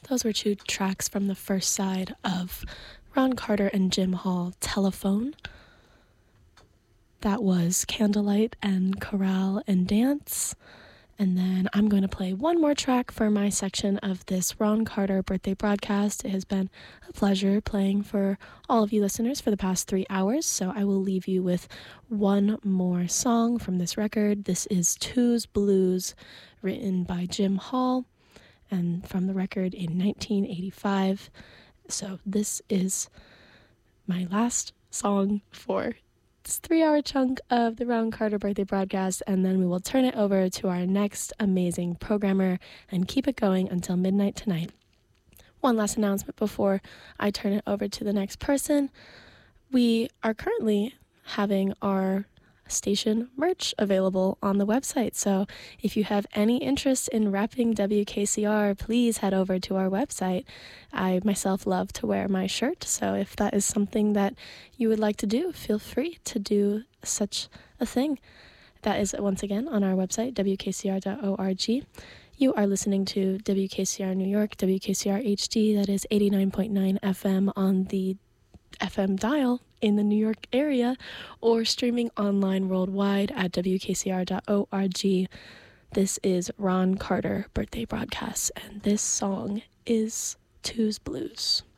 Those were two tracks from the first side of Ron Carter and Jim Hall, Telephone. That was Candlelight and Chorale and Dance. And then I'm going to play one more track for my section of this Ron Carter birthday broadcast. It has been a pleasure playing for all of you listeners for the past 3 hours, so I will leave you with one more song from this record. This is Two's Blues, written by Jim Hall, and from the record in 1985. So this is my last song for this 3-hour chunk of the Ron Carter birthday broadcast, and then we will turn it over to our next amazing programmer and keep it going until midnight tonight. One last announcement before I turn it over to the next person. We are currently having our station merch available on the website, so if you have any interest in repping WKCR, please head over to our website. I myself love to wear my shirt, so if that is something that you would like to do, feel free to do such a thing. That is once again on our website, wkcr.org. You are listening to WKCR New York, WKCR HD, that is 89.9 FM on the FM dial in the New York area, or streaming online worldwide at wkcr.org. This is Ron Carter birthday broadcast, and this song is Two's Blues.